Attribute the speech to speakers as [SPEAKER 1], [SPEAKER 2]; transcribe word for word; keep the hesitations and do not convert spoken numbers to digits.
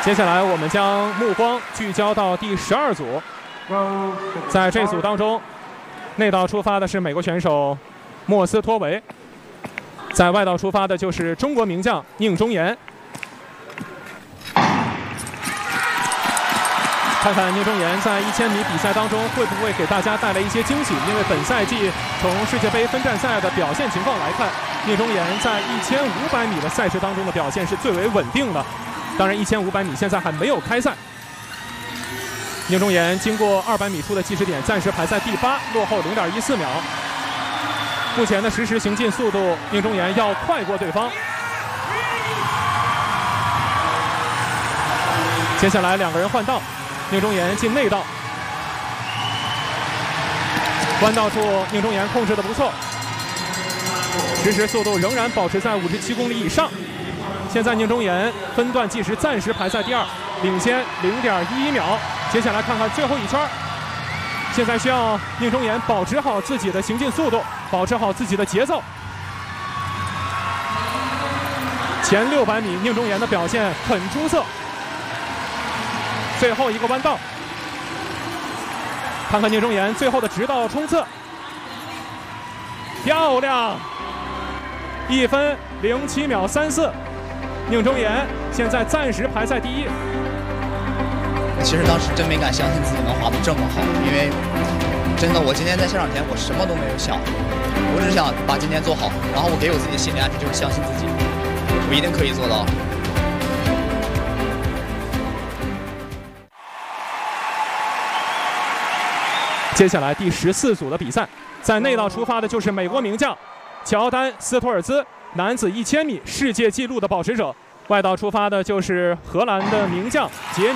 [SPEAKER 1] 接下来我们将目光聚焦到第十二组，在这组当中，内道出发的是美国选手莫斯托维，在外道出发的就是中国名将宁忠岩。看看宁忠岩在一千米比赛当中会不会给大家带来一些惊喜？因为本赛季从世界杯分站赛的表现情况来看，宁忠岩在一千五百米的赛事当中的表现是最为稳定的。当然，一千五百米现在还没有开赛。宁忠岩经过二百米处的计时点，暂时排在第八，落后零点一四秒。目前的实时行进速度，宁忠岩要快过对方。接下来两个人换道。宁忠岩进内道，弯道处宁忠岩控制得不错，实时速度仍然保持在五十七公里以上。现在宁忠岩分段计时暂时排在第二，领先零点一一秒。接下来看看最后一圈，现在需要宁忠岩保持好自己的行进速度，保持好自己的节奏。前六百米宁忠岩的表现很出色。最后一个弯道，看看宁忠岩最后的直道冲刺，漂亮，一分零七秒三四，宁忠岩现在暂时排在第一。
[SPEAKER 2] 其实当时真没敢相信自己能滑得这么好，因为真的我今天在下场前我什么都没有想，我只想把今天做好，然后我给我自己的心理暗示就是相信自己，我一定可以做到。
[SPEAKER 1] 接下来第十四组的比赛，在内道出发的就是美国名将乔丹·斯托尔兹，男子一千米世界纪录的保持者；外道出发的就是荷兰的名将杰。